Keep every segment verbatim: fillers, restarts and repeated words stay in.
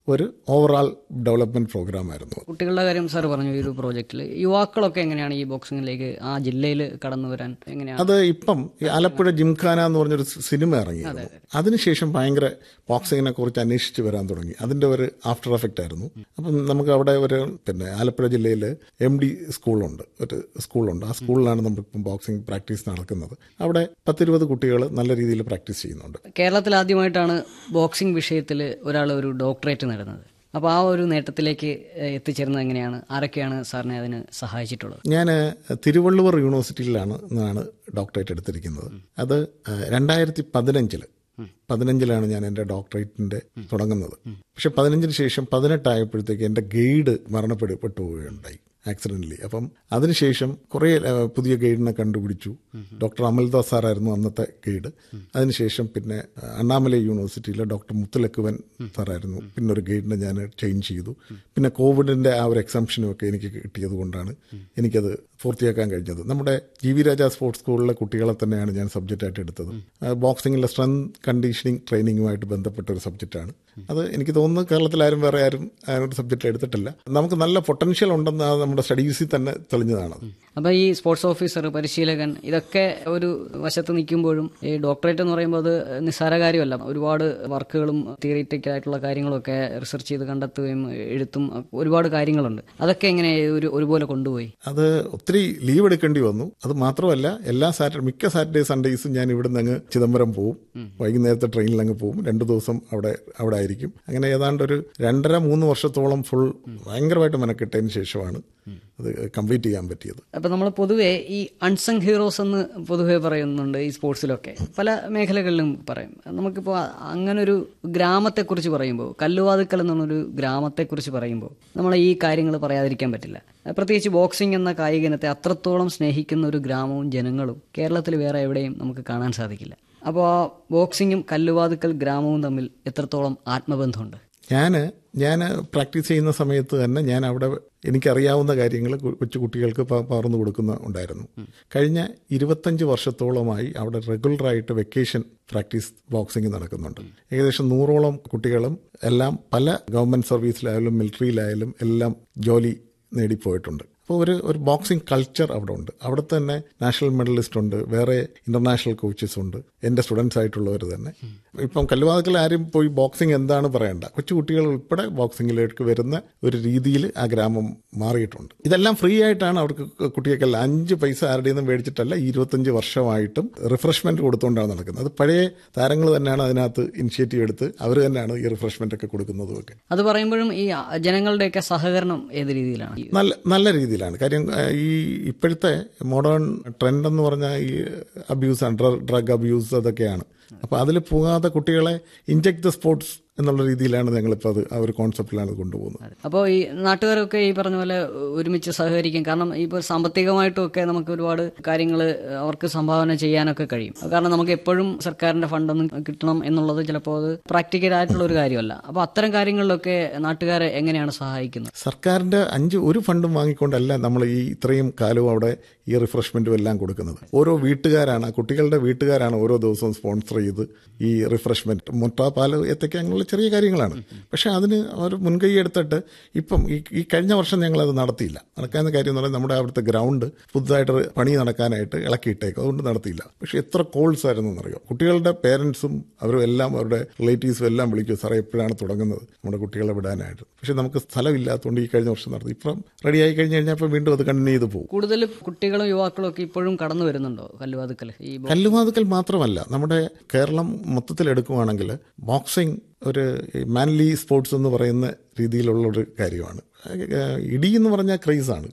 ഒരു overall development programme ആയിരുന്നു. കുട്ടികളുടെ കാര്യം സാർ പറഞ്ഞു. ഈ ഒരു പ്രോജക്റ്റിൽ യുവാക്കളൊക്കെ എങ്ങനെയാണ് ഈ ബോക്സിംഗിലേക്ക് ആ ജില്ലയിൽ കടന്നു വരാൻ എങ്ങനെയാണ്? അത് ഇപ്പം ഈ ആലപ്പുഴ ജിംഖാന എന്ന് പറഞ്ഞൊരു സിനിമ ഇറങ്ങിയിരുന്നു. അതിനുശേഷം ഭയങ്കര ബോക്സിങ്ങിനെ കുറിച്ച് അന്വേഷിച്ച് വരാൻ തുടങ്ങി. അതിന്റെ ഒരു ആഫ്റ്റർ എഫക്റ്റ് ആയിരുന്നു. അപ്പം നമുക്ക് അവിടെ ഒരു പിന്നെ ആലപ്പുഴ ജില്ലയിൽ എം ഡി സ്കൂളുണ്ട്, ഒരു സ്കൂളുണ്ട്. ആ സ്കൂളിലാണ് നമ്മളിപ്പം ബോക്സിംഗ് പ്രാക്ടീസ് നടക്കുന്നത്. അവിടെ പത്തിരുപത് കുട്ടികൾ നല്ല രീതിയിൽ പ്രാക്ടീസ് ചെയ്യുന്നുണ്ട്. കേരളത്തിൽ ആദ്യമായിട്ടാണ് ബോക്സിംഗ് വിഷയത്തിൽ ഒരാൾ ഒരു ഡോക്ടറേറ്റ് നേടുന്നത്. അപ്പോൾ ആ ഒരു നേട്ടത്തിലേക്ക് എത്തിച്ചേരുന്നത് എങ്ങനെയാണ്? ആരൊക്കെയാണ് സാറിനെ അതിന് സഹായിച്ചിട്ടുള്ളത്? ഞാൻ തിരുവള്ളുവർ യൂണിവേഴ്സിറ്റിയിലാണ് നിന്നാണ് ഡോക്ടറേറ്റ് എടുത്തിരിക്കുന്നത്. അത് രണ്ടായിരത്തി പതിനഞ്ചില് പതിനഞ്ചിലാണ് ഞാൻ എൻ്റെ ഡോക്ടറേറ്റിന്റെ തുടങ്ങുന്നത്. പക്ഷെ പതിനഞ്ചിന് ശേഷം പതിനെട്ടായപ്പോഴത്തേക്ക് എൻ്റെ ഗൈഡ് മരണപ്പെട്ടു പോവുകയുണ്ടായി ആക്സിഡന്റലി. അപ്പം അതിനുശേഷം കുറെ പുതിയ ഗൈഡിനെ കണ്ടുപിടിച്ചു. ഡോക്ടർ അമൽദാസ് സാറായിരുന്നു അന്നത്തെ ഗൈഡ്. അതിനുശേഷം പിന്നെ അണ്ണാമലൈ യൂണിവേഴ്സിറ്റിയിലെ ഡോക്ടർ മുത്തലക്കുവൻ സാറായിരുന്നു പിന്നെ ഒരു ഗൈഡിനെ ഞാൻ ചേഞ്ച് ചെയ്തു. പിന്നെ കോവിഡിന്റെ ആ ഒരു എക്സംഷനും ഒക്കെ എനിക്ക് കിട്ടിയത് കൊണ്ടാണ് എനിക്കത് പൂർത്തിയാക്കാൻ കഴിഞ്ഞത്. നമ്മുടെ ജി വി രാജ സ്പോർട്സ് സ്കൂളിലെ കുട്ടികളെ തന്നെയാണ് ഞാൻ സബ്ജക്റ്റായിട്ട് എടുത്തത്. ബോക്സിംഗിലെ സ്ട്രെങ്ത് കണ്ടീഷനിങ് ട്രെയിനിങ്ങുമായിട്ട് ബന്ധപ്പെട്ട ഒരു സബ്ജക്റ്റാണ് അത്. എനിക്ക് തോന്നുന്നു കേരളത്തിൽ ആരും വേറെ ആരും അതിനൊരു സബ്ജക്റ്റ് എടുത്തിട്ടില്ല. നമുക്ക് നല്ല പൊട്ടൻഷ്യൽ ഉണ്ടെന്ന് നമ്മുടെ സ്റ്റഡീസിൽ തന്നെ തെളിഞ്ഞതാണ്. അപ്പോൾ ഈ സ്പോർട്സ് ഓഫീസർ, പരിശീലകൻ, ഇതൊക്കെ ഒരു വശത്ത് നിൽക്കുമ്പോഴും ഈ ഡോക്ടറേറ്റ് എന്ന് പറയുമ്പോൾ അത് നിസ്സാര കാര്യമല്ല. ഒരുപാട് വർക്കുകളും തിയറിറ്റിക്കൽ ആയിട്ടുള്ള കാര്യങ്ങളൊക്കെ റിസർച്ച് ചെയ്ത് കണ്ടെത്തുകയും എഴുത്തും ഒരുപാട് കാര്യങ്ങളുണ്ട്. അതൊക്കെ എങ്ങനെ ഒരു ഒരുപോലെ കൊണ്ടുപോയി? അത് ഒത്തിരി ലീവ് എടുക്കേണ്ടി വന്നു. അത് മാത്രമല്ല എല്ലാ സാറ്റർഡേ മിക്ക സാറ്റർഡേ സൺഡേസും ഞാൻ ഇവിടുന്ന് അങ്ങ് ചിദംബരം പോവും. വൈകുന്നേരത്തെ ട്രെയിനിൽ അങ്ങ് പോവും. രണ്ടു ദിവസം അവിടെ അവിടെ ആയിരിക്കും. അങ്ങനെ ഏതാണ്ട് ഒരു രണ്ടര മൂന്ന് വർഷത്തോളം ഫുൾ ഭയങ്കരമായിട്ട് മെനക്കെട്ടതിന് ശേഷമാണ് അത് കംപ്ലീറ്റ് ചെയ്യാൻ പറ്റിയത്. അപ്പം നമ്മൾ പൊതുവെ ഈ അൺസങ് ഹീറോസ് എന്ന് പൊതുവെ പറയുന്നുണ്ട് ഈ സ്പോർട്സിലൊക്കെ, പല മേഖലകളിലും പറയും. നമുക്കിപ്പോൾ അങ്ങനൊരു ഗ്രാമത്തെക്കുറിച്ച് പറയുമ്പോൾ, കല്ലുവാതുക്കൽ എന്നൊരു ഗ്രാമത്തെക്കുറിച്ച് പറയുമ്പോൾ നമ്മൾ ഈ കാര്യങ്ങൾ പറയാതിരിക്കാൻ പറ്റില്ല. പ്രത്യേകിച്ച് ബോക്സിംഗ് എന്ന കായിക ഇനത്തെ അത്രത്തോളം സ്നേഹിക്കുന്ന ഒരു ഗ്രാമവും ജനങ്ങളും കേരളത്തിൽ വേറെ എവിടെയും നമുക്ക് കാണാൻ സാധിക്കില്ല. അപ്പോൾ ആ ബോക്സിങ്ങും കല്ലുവാതുക്കൽ ഗ്രാമവും തമ്മിൽ എത്രത്തോളം ആത്മബന്ധമുണ്ട്? ഞാൻ ഞാൻ പ്രാക്ടീസ് ചെയ്യുന്ന സമയത്ത് തന്നെ ഞാൻ അവിടെ എനിക്കറിയാവുന്ന കാര്യങ്ങൾ കൊച്ചു കുട്ടികൾക്ക് പകർന്നു കൊടുക്കുന്ന ഉണ്ടായിരുന്നു. കഴിഞ്ഞ ഇരുപത്തഞ്ച് വർഷത്തോളമായി അവിടെ റെഗുലറായിട്ട് വെക്കേഷൻ പ്രാക്ടീസ് ബോക്സിംഗ് നടക്കുന്നുണ്ട്. ഏകദേശം നൂറോളം കുട്ടികളും എല്ലാം പല ഗവൺമെന്റ് സർവീസിലായാലും മിലിറ്ററിയിലായാലും എല്ലാം ജോലി നേടിപ്പോയിട്ടുണ്ട്. അപ്പോൾ ഒരു ഒരു ബോക്സിംഗ് കൾച്ചർ അവിടെ ഉണ്ട്. അവിടെ തന്നെ നാഷണൽ മെഡലിസ്റ്റ് ഉണ്ട്, വേറെ ഇന്റർനാഷണൽ കോച്ചസ് ഉണ്ട്, എൻ്റെ സ്റ്റുഡൻസ് ആയിട്ടുള്ളവർ തന്നെ. ഇപ്പം കല്ലുവാതുക്കൽ ആരും പോയി ബോക്സിംഗ് എന്താണ് പറയണ്ട, കൊച്ചു കുട്ടികൾ ഉൾപ്പെടെ ബോക്സിംഗിലേക്ക് വരുന്ന ഒരു രീതിയിൽ ആ ഗ്രാമം മാറിയിട്ടുണ്ട്. ഇതെല്ലാം ഫ്രീ ആയിട്ടാണ് അവർക്ക് കുട്ടികൾക്കെല്ലാം. അഞ്ച് പൈസ ആരുടെയും നിന്നും മേടിച്ചിട്ടല്ല, ഈ ഇരുപത്തഞ്ച് വർഷമായിട്ടും റിഫ്രഷ്മെന്റ് കൊടുത്തുകൊണ്ടാണ് നടക്കുന്നത്. അത് പഴയ താരങ്ങൾ തന്നെയാണ് അതിനകത്ത് ഇനിഷ്യേറ്റീവ് എടുത്ത് അവർ തന്നെയാണ് ഈ റിഫ്രഷ്മെന്റ് ഒക്കെ കൊടുക്കുന്നതും ഒക്കെ. അത് പറയുമ്പോഴും ഈ ജനങ്ങളുടെയൊക്കെ സഹകരണം ഏത് രീതിയിലാണ്? നല്ല നല്ല രീതിയിലാണ്. കാര്യം ഈ ഇപ്പോഴത്തെ മോഡേൺ ട്രെൻഡ് എന്ന് പറഞ്ഞാൽ ഈ അബ്യൂസ്, ഡ്രഗ് അബ്യൂസ് അതൊക്കെയാണ്. അപ്പോൾ അതിൽ പോകാതെ കുട്ടികളെ ഇൻജെക്ട് ദ സ്പോർട്സ് എന്നുള്ള രീതിയിലാണ് ഞങ്ങളിപ്പോൾ അത് ആ ഒരു കോൺസെപ്റ്റിലാണ് കൊണ്ടുപോകുന്നത്. അപ്പോൾ ഈ നാട്ടുകാരൊക്കെ ഈ പറഞ്ഞ പോലെ ഒരുമിച്ച് സഹകരിക്കും. കാരണം ഇപ്പോൾ സാമ്പത്തികമായിട്ടും ഒക്കെ നമുക്ക് ഒരുപാട് കാര്യങ്ങൾ അവർക്ക് സംഭാവന ചെയ്യാനൊക്കെ കഴിയും. കാരണം നമുക്ക് എപ്പോഴും സർക്കാരിന്റെ ഫണ്ടൊന്നും കിട്ടണം എന്നുള്ളത് ചിലപ്പോൾ അത് പ്രാക്ടിക്കൽ ആയിട്ടുള്ള ഒരു കാര്യമല്ല. അപ്പോൾ അത്തരം കാര്യങ്ങളിലൊക്കെ നാട്ടുകാരെ എങ്ങനെയാണ് സഹായിക്കുന്നത്? സർക്കാരിന്റെ അഞ്ച് ഒരു ഫണ്ടും വാങ്ങിക്കൊണ്ടല്ല നമ്മൾ ഈ ഇത്രയും കാലവും അവിടെ ഈ റിഫ്രഷ്മെന്റും എല്ലാം കൊടുക്കുന്നത്. ഓരോ വീട്ടുകാരാണ്, കുട്ടികളുടെ വീട്ടുകാരാണ് ഓരോ ദിവസവും സ്പോൺസർ ചെയ്ത് ഈ റിഫ്രഷ്മെന്റ്, മുട്ട, പാല്, ഏത്തക്ക അങ്ങനെയുള്ള ചെറിയ കാര്യങ്ങളാണ്. പക്ഷെ അതിന് അവർ മുൻകൈ എടുത്തിട്ട് ഇപ്പം ഈ ഈ കഴിഞ്ഞ വർഷം ഞങ്ങളത് നടത്തിയില്ല. നടക്കാവുന്ന കാര്യം എന്ന് പറഞ്ഞാൽ നമ്മുടെ അവിടുത്തെ ഗ്രൗണ്ട് പുതുതായിട്ട് പണി നടക്കാനായിട്ട് ഇളക്കിയിട്ടേക്കും, അതുകൊണ്ട് നടത്തിയില്ല. പക്ഷെ എത്ര കോൾസ് ആയിരുന്നു എന്നറിയാം. കുട്ടികളുടെ പേരൻസും അവരും എല്ലാം അവരുടെ റിലേറ്റീവ്സും എല്ലാം വിളിക്കും, സാറേ എപ്പോഴാണ് തുടങ്ങുന്നത് നമ്മുടെ കുട്ടികളെ വിടാനായിട്ട്. പക്ഷെ നമുക്ക് സ്ഥലമില്ലാത്തതുകൊണ്ട് ഈ കഴിഞ്ഞ വർഷം നടത്തി. ഇപ്പം റെഡിയായി കഴിഞ്ഞ് കഴിഞ്ഞാൽ ഇപ്പം വീണ്ടും അത് കണ്ടിന്യൂ ചെയ്ത് പോകും. കൂടുതൽ കുട്ടികളും യുവാക്കളും ഒക്കെ ഇപ്പോഴും കടന്നു വരുന്നുണ്ടോ കല്ലുവാതുക്കൽ? ഈ കല്ലുവാതുക്കൽ മാത്രമല്ല, നമ്മുടെ കേരളം മൊത്തത്തിൽ എടുക്കുവാണെങ്കിൽ ബോക്സിംഗ് ഒരു മാൻലി സ്പോർട്സ് എന്ന് പറയുന്ന രീതിയിലുള്ള ഒരു കാര്യമാണ്. ഇടി എന്ന് പറഞ്ഞാൽ ക്രൈസാണ്.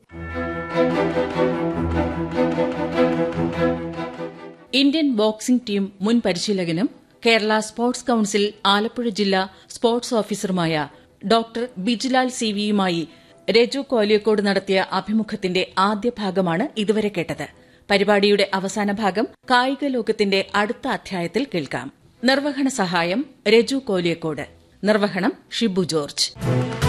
ഇന്ത്യൻ ബോക്സിംഗ് ടീം മുൻ പരിശീലകനും കേരള സ്പോർട്സ് കൌൺസിൽ ആലപ്പുഴ ജില്ലാ sports ഓഫീസറുമായ doctor Bijulal C വിയുമായി Reju Koliyakode നടത്തിയ അഭിമുഖത്തിന്റെ ആദ്യ ഭാഗമാണ് ഇതുവരെ കേട്ടത്. പരിപാടിയുടെ അവസാന ഭാഗം കായിക ലോകത്തിന്റെ അടുത്ത അധ്യായത്തിൽ കേൾക്കാം. നിർവഹണ സഹായം രജു കോലിയക്കോട്. നിർവഹണം ഷിബു ജോർജ്.